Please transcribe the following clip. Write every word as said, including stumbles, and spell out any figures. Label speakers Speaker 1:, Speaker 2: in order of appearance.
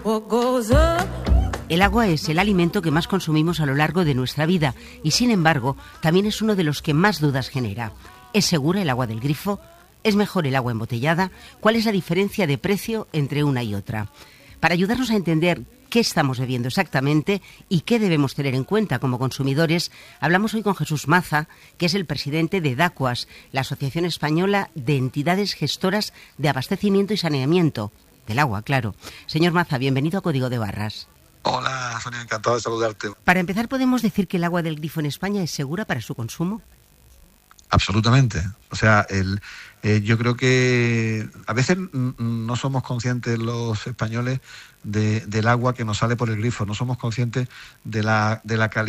Speaker 1: El agua es el alimento que más consumimos a lo largo de nuestra vida y, sin embargo, también es uno de los que más dudas genera. ¿Es segura el agua del grifo? ¿Es mejor el agua embotellada? ¿Cuál es la diferencia de precio entre una y otra? Para ayudarnos a entender qué estamos bebiendo exactamente y qué debemos tener en cuenta como consumidores, hablamos hoy con Jesús Maza, que es el presidente de DACUAS, la Asociación Española de Entidades Gestoras de Abastecimiento y Saneamiento del Agua, claro. Señor Maza, bienvenido a Código de Barras.
Speaker 2: Hola, Sonia, encantado de saludarte.
Speaker 1: Para empezar, ¿podemos decir que el agua del grifo en España es segura para su consumo?
Speaker 2: Absolutamente. O sea, el, eh, yo creo que a veces mm, no somos conscientes los españoles de, del agua que nos sale por el grifo, no somos conscientes de la, de la calidad